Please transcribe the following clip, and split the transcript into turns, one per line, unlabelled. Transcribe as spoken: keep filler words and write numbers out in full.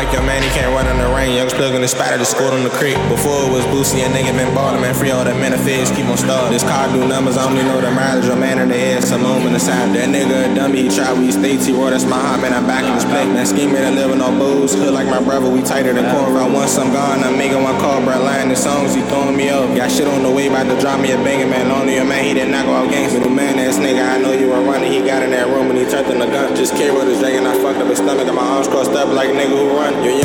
like your man, he can't run in the rain. Young plug in the spot at the school on the creek. Before it was Boosie, a nigga been ballin', man. Free all that manifest, keep on starving. This car do numbers, I only know the mileage. Your man in the head, some room in the side. That nigga a dummy, he try, we stay T-Roy, that's my heart, man. I'm back in this plate. Man, scheming and living on booze. Hood like my brother, we tighter than corn. If I want some gone, I'm making one call, bro. Lying the songs, he throwing me up. Got shit on the way, about to drop me a banger, man. Lonely, your man, he did not go out gangster. The man, ass nigga, I know you were running. He got in that room and he turned in the gun. Just carry with his dragon, I fucked up his stomach and my arms crossed up like nigga who run.